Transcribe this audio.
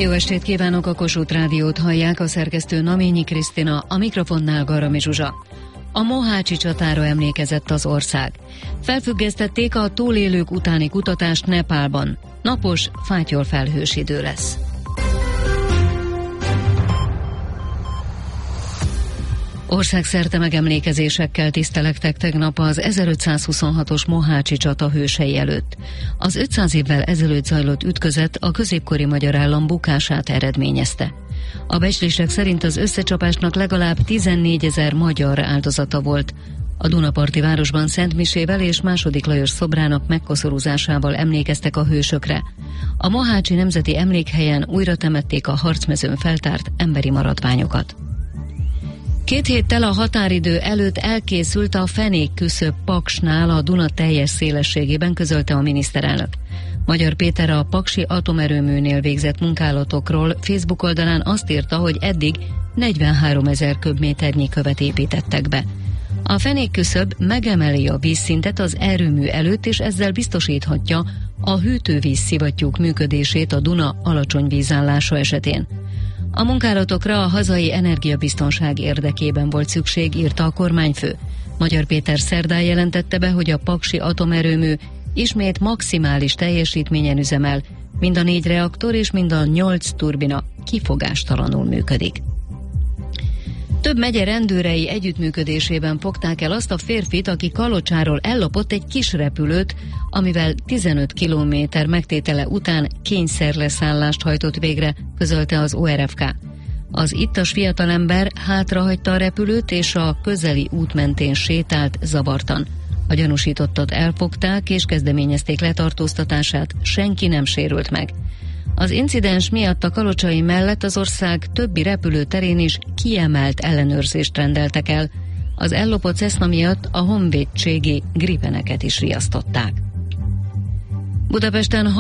Jó estét kívánok, a Kossuth Rádiót hallják, a szerkesztő Naményi Krisztina, a mikrofonnál Garami Zsuzsa. A mohácsi csatára emlékezett az ország. Felfüggesztették a túlélők utáni kutatást Nepálban. Napos, fátyolfelhős idő lesz. Országszerte megemlékezésekkel tisztelektek tegnap az 1526-os mohácsi csata hősei előtt. Az 500 évvel ezelőtt zajlott ütközet a középkori magyar állam bukását eredményezte. A becslések szerint az összecsapásnak legalább 14 000 magyar áldozata volt. A Dunaparti városban szentmisével és II. Lajos szobrának megkoszorúzásával emlékeztek a hősökre. A mohácsi nemzeti emlékhelyen újra temették a harcmezőn feltárt emberi maradványokat. 2 héttel a határidő előtt elkészült a fenékküszöb Paksnál a Duna teljes szélességében, közölte a miniszterelnök. Magyar Péter a paksi atomerőműnél végzett munkálatokról Facebook oldalán azt írta, hogy eddig 43 000 köbméternyi követ építettek be. A fenékküszöb megemeli a vízszintet az erőmű előtt, és ezzel biztosíthatja a hűtővíz szivattyúk működését a Duna alacsony vízállása esetén. A munkálatokra a hazai energiabiztonság érdekében volt szükség, írta a kormányfő. Magyar Péter szerdán jelentette be, hogy a paksi atomerőmű ismét maximális teljesítményen üzemel, mind a 4 reaktor és mind a 8 turbina kifogástalanul működik. Több megye rendőrei együttműködésében fogták el azt a férfit, aki Kalocsáról ellopott egy kis repülőt, amivel 15 kilométer megtétele után kényszerleszállást hajtott végre, közölte az ORFK. Az ittas fiatalember hátrahagyta a repülőt és a közeli út mentén sétált zavartan. A gyanúsítottat elfogták és kezdeményezték letartóztatását, senki nem sérült meg. Az incidens miatt a kalocsai mellett az ország többi repülőterén is kiemelt ellenőrzést rendeltek el. Az ellopott Cessna miatt a honvédségi Gripeneket is riasztották. Budapesten